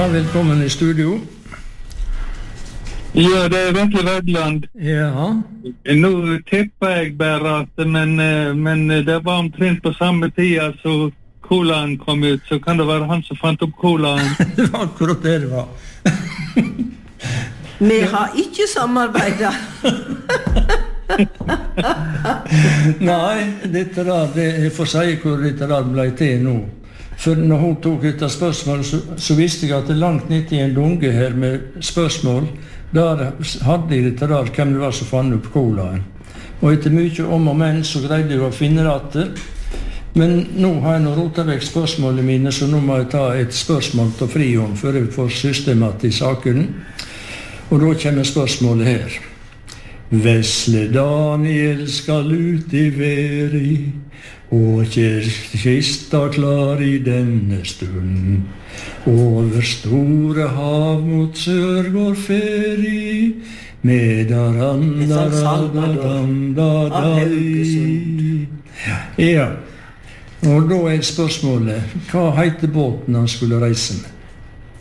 Ja, velkommen I studio. Ja, det Vetle Vedland. Ja. Nå tipper jeg bare at, men det var omtrent på samme tid, så colaen kom ut, så kan det være han som fant opp colaen. Det var akkurat det var. Vi har ikke samarbeidet. Nei, dette der, jeg får si hvor dette der ble til nå. For når hun tok dette spørsmål, så visste jeg at det langt ned I en dunge her med spørsmål, der hadde jeg dette der, hvem det var som fant opp colaen. Og etter mye om og men, så greide jeg å finne det. Men nå har jeg nå rotet vekk spørsmålene mine, så nå må jeg ta et spørsmål til Frihånd, før jeg får systemat I saken. Og da kommer spørsmålet her. Vesle Daniel skal ut I veri, og kista klar I denne stund. Over store hav mot sør går feri, med Ja. Og da spørsmålet, hva heter båten han skulle reise med?